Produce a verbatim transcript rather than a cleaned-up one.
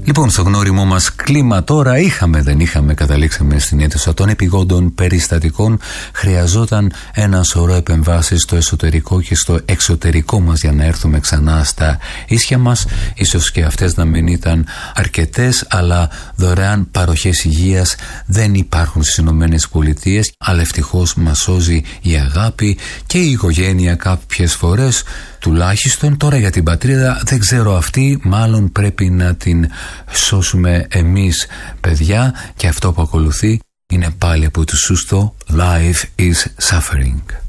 Λοιπόν, στο γνώριμο μας κλίμα τώρα είχαμε, δεν είχαμε, καταλήξαμε στην αίθουσα των επιγόντων περιστατικών. Χρειαζόταν ένα σωρό επεμβάσεις στο εσωτερικό και στο εξωτερικό μας για να έρθουμε ξανά στα ίσια μας. Ίσως και αυτές να μην ήταν αρκετές, αλλά δωρεάν παροχές υγείας δεν υπάρχουν στις Ηνωμένες Πολιτείες. Αλλά ευτυχώς μας σώζει η αγάπη και η οικογένεια κάποιες φορές. Τουλάχιστον τώρα για την πατρίδα δεν ξέρω, αυτή μάλλον πρέπει να την σώσουμε εμείς, παιδιά, και αυτό που ακολουθεί είναι πάλι από το Σούστο, Life is Suffering.